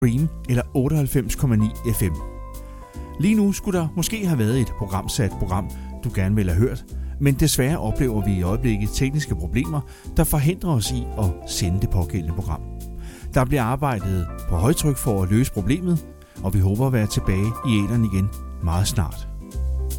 Stream eller 98,9 FM. Lige nu skulle der måske have været et programsat program, du gerne ville have hørt, men desværre oplever vi i øjeblikket tekniske problemer, der forhindrer os i at sende det pågældende program. Der bliver arbejdet på højtryk for at løse problemet, og vi håber at være tilbage i æteren igen meget snart.